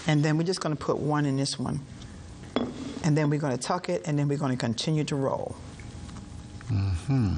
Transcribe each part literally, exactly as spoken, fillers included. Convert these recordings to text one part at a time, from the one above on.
And then we're just going to put one in this one. And then we're going to tuck it, and then we're going to continue to roll. Mm-hmm.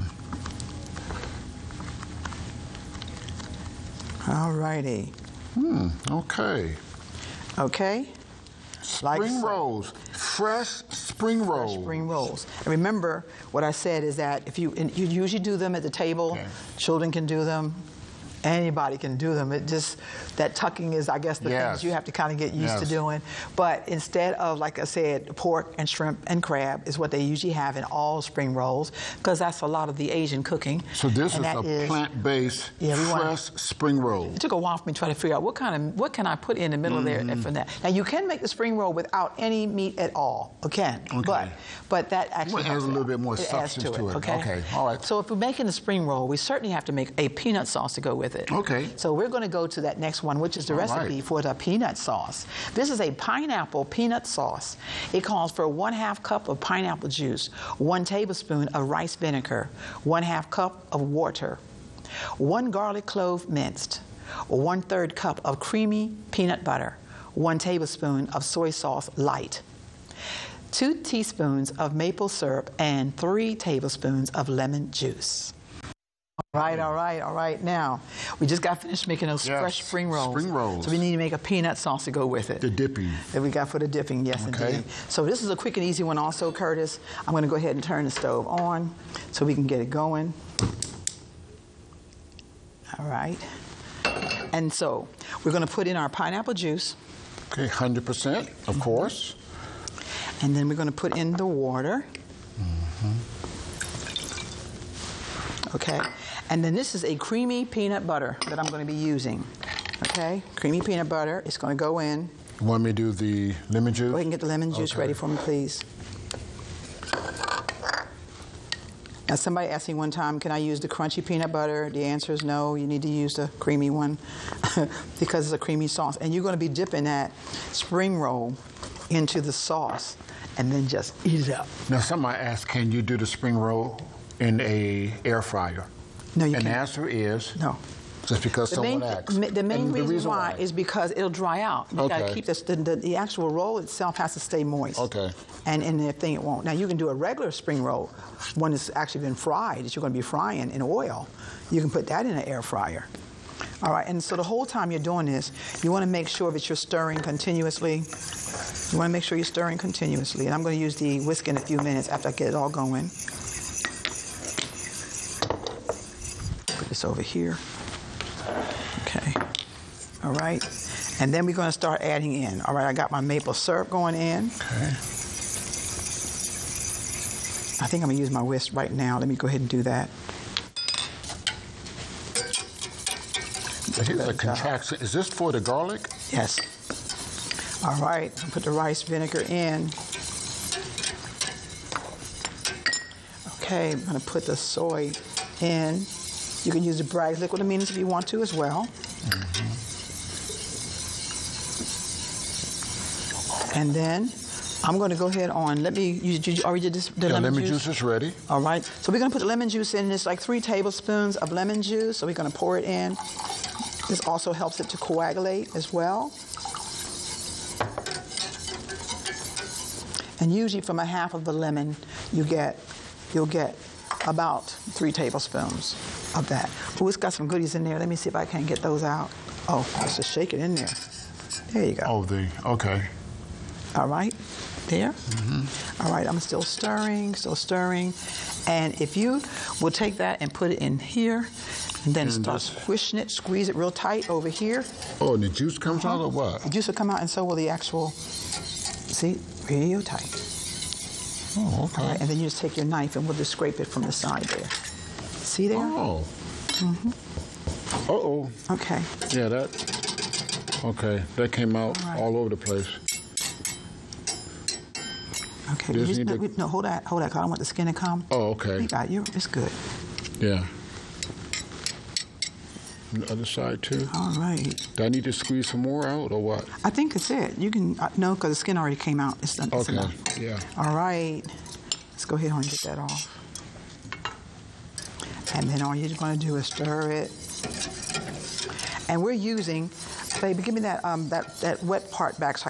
All righty. Hmm, okay. Okay? Spring Like so. rolls. Fresh spring rolls. Fresh spring rolls. And remember, what I said is that if you, and you usually do them at the table, okay. Children can do them. Anybody can do them. It just, that tucking is, I guess, the yes. things you have to kind of get used yes. to doing. But instead of, like I said, pork and shrimp and crab is what they usually have in all spring rolls, because that's a lot of the Asian cooking. So this and is a is, plant-based, yeah, fresh want, spring roll. It took a while for me to try to figure out what kind of, what can I put in the middle mm-hmm. there for that. Now, you can make the spring roll without any meat at all. You can. Okay. But, but that actually well, adds a little bit more it substance to, to it. it. Okay? Okay. All right. So if we're making the spring roll, we certainly have to make a peanut sauce to go with it. Okay. So we're going to go to that next one, which is the All recipe right. for the peanut sauce. This is a pineapple peanut sauce. It calls for one half cup of pineapple juice, one tablespoon of rice vinegar, one half cup of water, one garlic clove minced, one third cup of creamy peanut butter, one tablespoon of soy sauce light, two teaspoons of maple syrup, and three tablespoons of lemon juice. All right, all right, all right. Now, we just got finished making those yes. fresh spring rolls. Spring rolls. So we need to make a peanut sauce to go with it. The dipping. That we got for the dipping, yes, okay. indeed. So this is a quick and easy one also, Curtis. I'm going to go ahead and turn the stove on so we can get it going. All right. And so we're going to put in our pineapple juice. Okay, one hundred percent, of mm-hmm. course. And then we're going to put in the water. Mm-hmm. Okay. And then this is a creamy peanut butter that I'm going to be using. Okay? Creamy peanut butter. It's going to go in. You want me to do the lemon juice? Go ahead and get the lemon juice okay. ready for me, please. Now, somebody asked me one time, can I use the crunchy peanut butter? The answer is no. You need to use the creamy one because it's a creamy sauce. And you're going to be dipping that spring roll into the sauce and then just eat it up. Now, somebody asked, can you do the spring roll in a air fryer? No, you and can't. And the answer is no. Just because the someone main, asks. The main and reason, the reason why, why is because it'll dry out. You okay. got to keep this, the, the, the actual roll itself has to stay moist. Okay. And and the thing it won't. Now you can do a regular spring roll, one that's actually been fried, that you're going to be frying in oil. You can put that in an air fryer. All right. And so the whole time you're doing this, you want to make sure that you're stirring continuously. You want to make sure you're stirring continuously. And I'm going to use the whisk in a few minutes after I get it all going. Put this over here. Okay. All right. And then we're going to start adding in. All right, I got my maple syrup going in. Okay. I think I'm going to use my whisk right now. Let me go ahead and do that. It is a contraction. Is this for the garlic? Yes. All right. I'll put the rice vinegar in. Okay, I'm going to put the soy in. You can use the Bragg's liquid aminos if you want to as well. Mm-hmm. And then I'm going to go ahead on. Let me. You, you already did this. The yeah, lemon, lemon juice? juice is ready. All right. So we're going to put the lemon juice in. It's like three tablespoons of lemon juice. So we're going to pour it in. This also helps it to coagulate as well. And usually from a half of the lemon, you get, you'll get about three tablespoons of that. Ooh, it's got some goodies in there. Let me see if I can get those out. Oh, let's just shake it in there. There you go. Oh, the, okay. All right, there. Mm-hmm. All right, I'm still stirring, still stirring. And if you will take that and put it in here, and then and start squishing it, squeeze it real tight over here. Oh, and the juice comes uh-huh. out or what? The juice will come out, and so will the actual, see, real tight. Oh, okay. All right, and then you just take your knife and we'll just scrape it from the side there. See there? Oh. Mm-hmm. Uh-oh. Okay. Yeah, that, okay, that came out all, right. all over the place. Okay, just, no, to... no, hold that, hold that, because I don't want the skin to come. Oh, okay. You got you, it's good. Yeah. And the other side, too? All right. Do I need to squeeze some more out, or what? I think it's it. You can, uh, no, because the skin already came out. It's, it's okay, enough. yeah. All right. Let's go ahead and get that off. And then all you're going to do is stir it. And we're using Baby, give me that um, that that wet part back so I